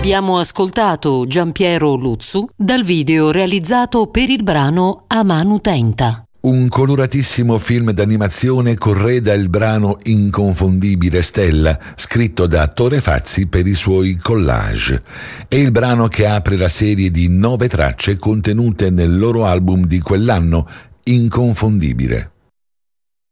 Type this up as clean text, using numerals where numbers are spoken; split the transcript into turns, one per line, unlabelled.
Abbiamo ascoltato Giampiero Luzzu dal video realizzato per il brano A Manu Tenta.
Un coloratissimo film d'animazione correda il brano inconfondibile Stella, scritto da Attore Fazzi per i suoi collage. È il brano che apre la serie di 9 tracce contenute nel loro album di quell'anno, Inconfondibile.